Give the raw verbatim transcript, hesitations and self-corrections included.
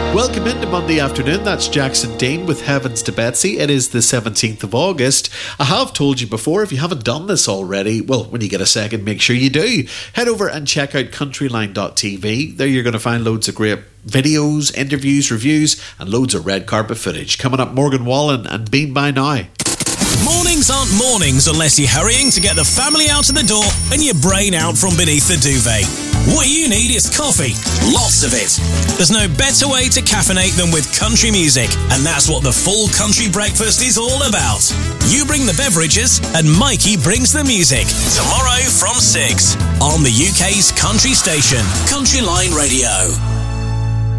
Welcome into Monday afternoon. That's Jackson Dean with Heavens to Betsy. It is the seventeenth of August. I have told you before, if you haven't done this already, well, when you get a second, make sure you do. Head over and check out countryline dot t v. There you're going to find loads of great videos, interviews, reviews, and loads of red carpet footage. Coming up, Morgan Wallen and Bean By Now. Mornings aren't mornings unless you're hurrying to get the family out of the door and your brain out from beneath the duvet. What you need is coffee. Lots of it. There's no better way to caffeinate than with country music, and that's what the full country breakfast is all about. You bring the beverages and Mikey brings the music. Tomorrow from six on the U K's country station, Country Line Radio.